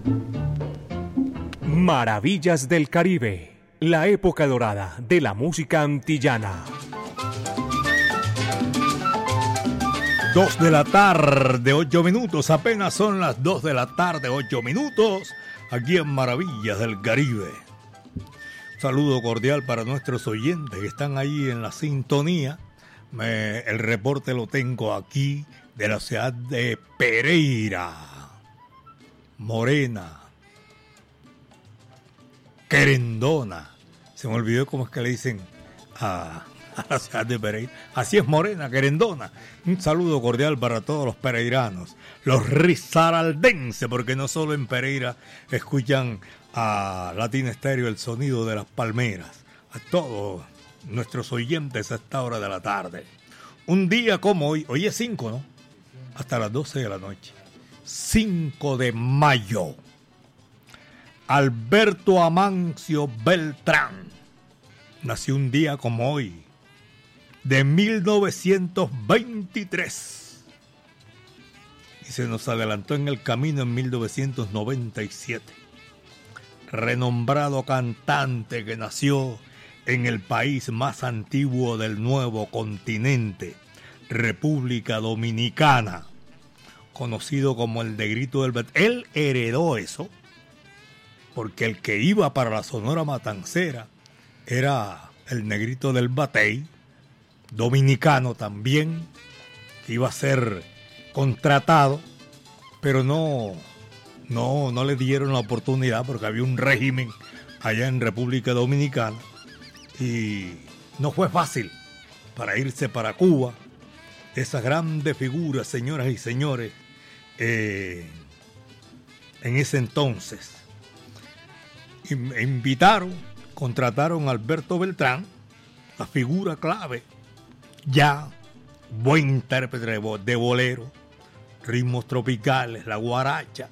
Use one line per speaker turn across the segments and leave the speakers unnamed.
Maravillas del Caribe, la época dorada de la música antillana.
2 de la tarde, 8 minutos, apenas son las 2 de la tarde, 8 minutos, aquí en Maravillas del Caribe. Un saludo cordial para nuestros oyentes que están ahí en la sintonía. El reporte lo tengo aquí de la ciudad de Pereira, Morena, Querendona. Se me olvidó cómo es que le dicen a la ciudad de Pereira. Así es, Morena, Querendona. Un saludo cordial para todos los pereiranos, los risaraldenses, porque no solo en Pereira escuchan a Latina Estéreo el sonido de las palmeras. A todos nuestros oyentes a esta hora de la tarde. Un día como hoy es 5, ¿no? Hasta las 12 de la noche. 5 de mayo. Alberto Amancio Beltrán nació un día como hoy, de 1923. Y se nos adelantó en el camino en 1997. Renombrado cantante que nació en el país más antiguo del nuevo continente, República Dominicana, conocido como el Negrito del Batey. Él heredó eso, porque el que iba para la Sonora Matancera era el Negrito del Batey, dominicano también, que iba a ser contratado, pero no le dieron la oportunidad porque había un régimen allá en República Dominicana y no fue fácil para irse para Cuba. Esas grandes figuras, señoras y señores, en ese entonces contrataron a Alberto Beltrán, la figura clave, ya buen intérprete de bolero, ritmos tropicales, la guaracha.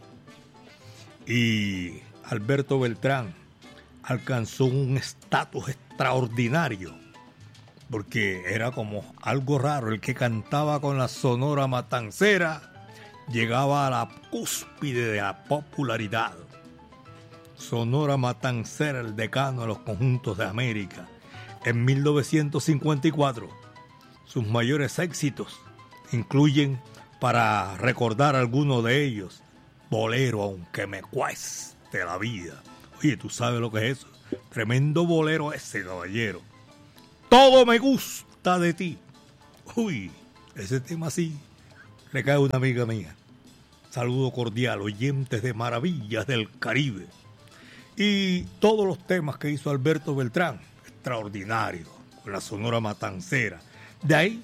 Y Alberto Beltrán alcanzó un estatus extraordinario, porque era como algo raro. El que cantaba con la Sonora Matancera llegaba a la cúspide de la popularidad. Sonora Matancera, el decano de los conjuntos de América. En 1954, sus mayores éxitos incluyen, para recordar algunos de ellos, Bolero aunque me cueste la vida. Oye, ¿tú sabes lo que es eso? Tremendo bolero ese, caballero. Todo me gusta de ti. Uy, ese tema sí le cae a una amiga mía. Saludo cordial, oyentes de Maravillas del Caribe. Y todos los temas que hizo Alberto Beltrán, extraordinario, con la Sonora Matancera. De ahí,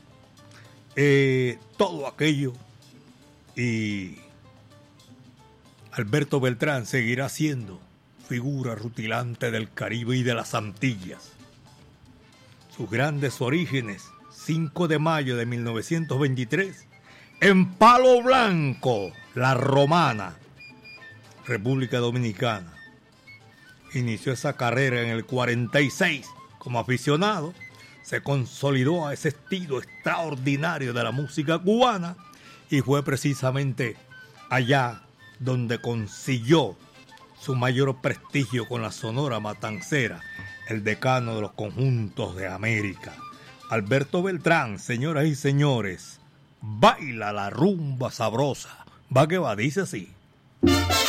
todo aquello. Y Alberto Beltrán seguirá siendo figura rutilante del Caribe y de las Antillas. Sus grandes orígenes, 5 de mayo de 1923, en Palo Blanco, La Romana, República Dominicana. Inició esa carrera en el 46 como aficionado, se consolidó a ese estilo extraordinario de la música cubana y fue precisamente allá donde consiguió su mayor prestigio con la Sonora Matancera, el decano de los conjuntos de América. Alberto Beltrán, señoras y señores, baila la rumba sabrosa. Va que va, dice así.